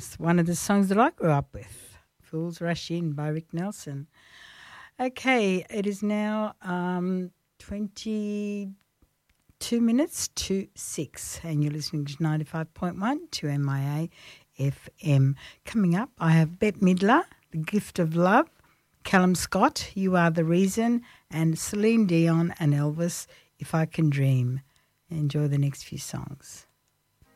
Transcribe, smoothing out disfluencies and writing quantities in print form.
It's one of the songs that I grew up with. Fools Rush In by Rick Nelson. Okay, it is now 22 minutes to 6 and you're listening to 95.1 to MIA FM. Coming up, I have Bette Midler, The Gift of Love, Callum Scott, You Are the Reason, and Celine Dion and Elvis, If I Can Dream. Enjoy the next few songs.